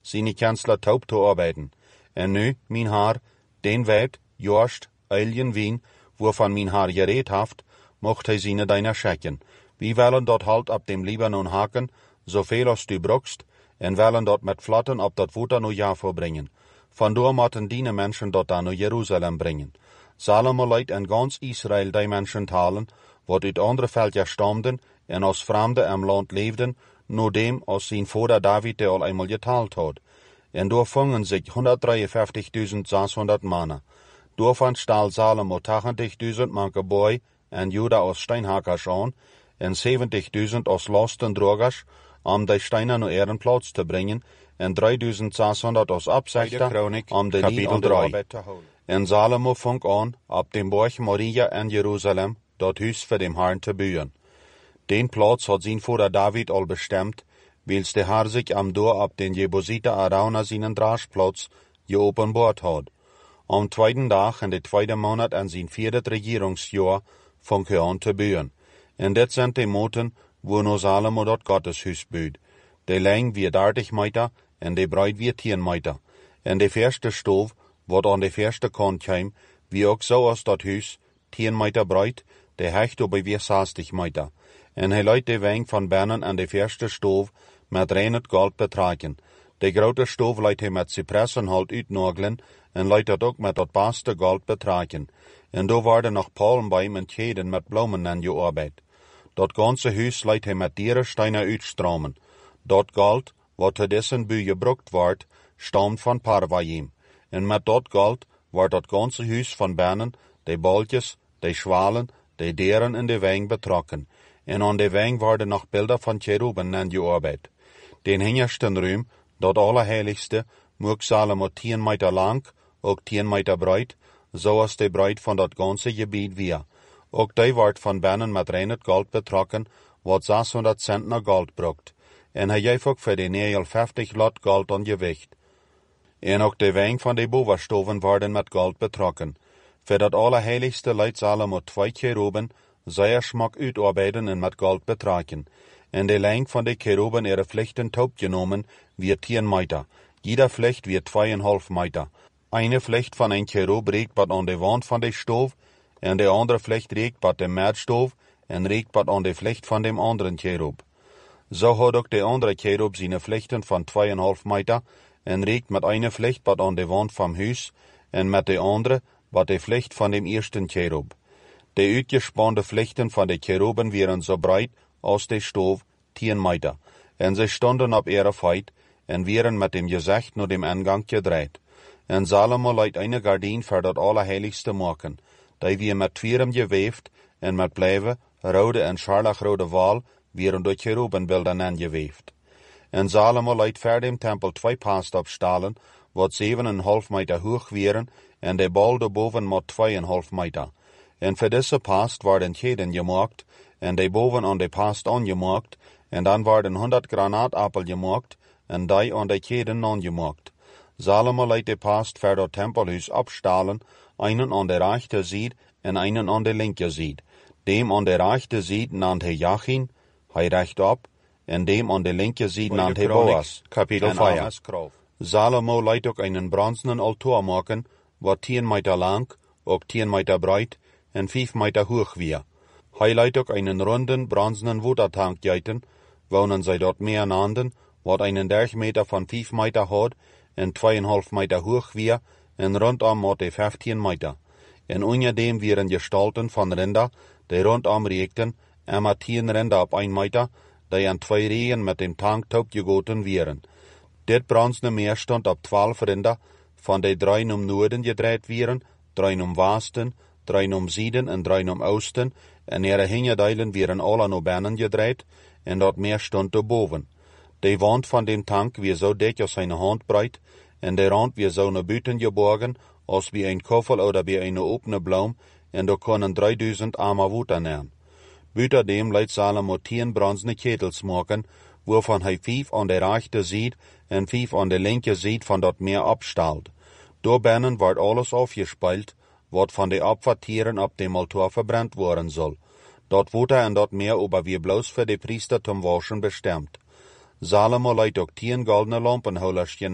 zijn kansler taub te arbeiden. En nu, mijn haar, den wet, jorst, eiljen wien, waarvan mijn haar gereed heeft, mocht hij zijn deiner schekken. Wie willen dat halt op dem Libanon haken, zoveel als du brukst, en willen dat met vlotten op dat water naar Jaffa brengen. Vandoor moeten die mensen dat dan naar Jeruzalem brengen. Salomo leidt en gans Israël die mensen talen, wat uit andere veldjes stamden en als vreemden in land leefden, naar dem als zijn vader David de al eenmaal getaald had. En door vangen zich 153.600 mannen. Daarvan staal Salomo 80.000 manke boy en Juda als steinhakkers aan, en 70.000 als lastendragers, om de steinen naar ehrenplaats te brengen, en 3.600 als opzichter, om de lied aan de arbeid te houden. En Salomo vong aan, op dem borg Moria en Jeruzalem, dat huis voor dem Herrn te bouwen. Den plaats had zijn vader David al bestemd, wils de Heer zich am door op den Jebusiter Arauna zijn draagplaats geopenbaard had. Am tweede dag in de tweede maand en zijn vierde regeringsjaar vong hij aan te bouwen. En dit zijn de maten waarna Salomo dat Gotteshuis bouwt. De lengte weer 30 meter en de breedte weer 10 meter. En de verste stoof, wat aan de verste kant kwam, wie ook zoals dat huis, 10 meter breed, de hechte weer 60 meter. En hij leidt de weng van binnen aan de verste stoof met rein goud betraken. De grote stoof leidt hij met cypressenhout uitnagelen en leidt dat ook met dat beste goud betraken. En daar worden nog palmbomen en keden met bloemen aan gearbeid. Dat ganze huis leidt hij met dierensteinen uitstromen. Dat goud, wat te dessen bui gebruikt wordt, stamt van Parvayim. En met dat goud wordt dat ganze huis van binnen, de balkjes, de schwalen, de deuren en de weng betrokken. En aan de weng worden nog beelden van cheruben aan gearbeid. Den hingersten ruim, dat allerheiligste, mocht Salomo 10 meter lang, ook 10 meter breed, zoals de breedte van dat ganse gebied weer. Ook die wordt van binnen met rein goud betrokken, wat 600 centner goud brukt. En hij geeft ook voor de neel 50 lot goud aan gewicht. En ook de weng van de bovenstoven worden met goud betrokken. Voor dat allerheiligste leidt Salomo 2 cheruben, zeer smak uitarbeiden en met goud betraken. En de lengte van de cheruben ihre vlechten taub genomen, weer 10 meter. Jeder vlecht weer 2,5 meter. Eine vlecht van een cherub reikt wat aan de wand van de stoof, en de andere vlecht reikt wat de meerdstoof, en reikt wat aan de vlecht van de andere cherub. Zo had ook de andere cherub zijn vlechten van 2,5 meter, en reikt met eine vlecht wat aan de wand van huis, en met de andere wat de vlecht van de eerste cherub. De uitgespande vlechten van de cheruben waren zo breed als de stoof, 10 meter, en ze stonden op ihre feit, en waren met dem gezicht naar dem ingang gedraaid. En Salomo leidt eine gardien voor dat allerheiligste maken, die weer met twierum geweefd, en met blijven, rode en scharlagrode wal, waren door cherubenbeelden aangeweefd. En Salomo leidt voor dem tempel 2 paastopstalen, wat 7,5 meter hoog waren, en de bal daarboven moet 2,5 meter. En voor deze paast worden keden gemaakt, en de boven aan de paast aangemaakt, en dan worden 100 granaatappel gemaakt, en die aan de keden aangemaakt. Salomo leidt de paast voor dat tempelhuis opstalen, einen aan de rechte zijde en einen aan de linker zijde. Dem aan de rechte zijde naant hij Jachin, hij rechtop, en dem aan de linker zijde naant hij Boas. Kapitel 5. Salomo leidt ook einen bronzenen altaar maken, wat 10 meter lang, ook 10 meter breed, en 5 meter hoog weer. Hij leidt ook einen runden bronzenen watertank geiten, wonen zij dort meer naanden, wat einen diameter van 5 meter had, en 2,5 meter hoog weer, en rondom moet hij 15 meter. En onder dem waren gestalten van rinder, die rondom reekten, en met 10 rinder op 1 meter, die aan 2 rijen met dem tank taub gegoten waren. Dit bronzene meer stond op 12 rinder, van de 3 om noorden gedraaid waren, 3 om westen, 3 om zuiden en 3 om oosten, en ihre hingedeilen waren alle naar binnen gedraaid, en dat meer stond erboven. De wand van dem tank weer zo dik als een handbreed, en de rand weer zo naar buiten geborgen, als bij een koffer of bij een opene bloem, en daar konden 3000 arme water nemen. Buiten dem leidt Salomo 10 bronzene ketels maken, waarvan hij 5 aan de rechte zijde en 5 aan de linker zijde van dat meer opstalt. Daarbinnen wordt alles afgespeeld, wat van de opfertieren op dem altaar verbrand worden zal. Dat water en dat meer over weer bloos voor de priester zum waschen bestemd. Salomo leidt ook 10 goldene lampenhouders